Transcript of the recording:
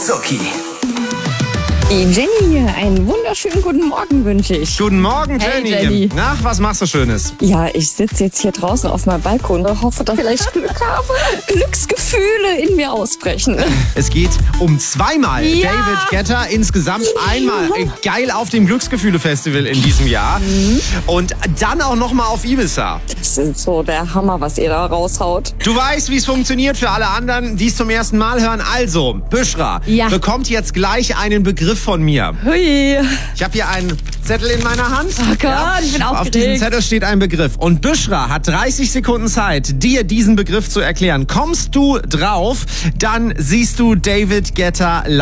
Zucki. Die Jenny hier, einen wunderschönen guten Morgen wünsche ich. Guten Morgen, Hey, Jenny. Jenny. Na, was machst du Schönes? Ja, ich sitze jetzt hier draußen auf meinem Balkon und hoffe, dass ich vielleicht Glück habe, Glücksgefühle in mir ausbrechen. Es geht um zweimal Ja. David Guetta, insgesamt einmal geil auf dem Glücksgefühle-Festival in diesem Jahr und dann auch nochmal auf Ibiza. Das ist so der Hammer, was ihr da raushaut. Du weißt, wie es funktioniert für alle anderen, die es zum ersten Mal hören. Also, Büschra bekommt jetzt gleich einen Begriff von mir. Hui. Ich habe hier einen Zettel in meiner Hand. Oh Gott, ich bin Auf aufgeregt. diesem Zettel steht ein Begriff. Und Büschra hat 30 Sekunden Zeit, dir diesen Begriff zu erklären. Kommst du drauf, dann siehst du David Guetta live.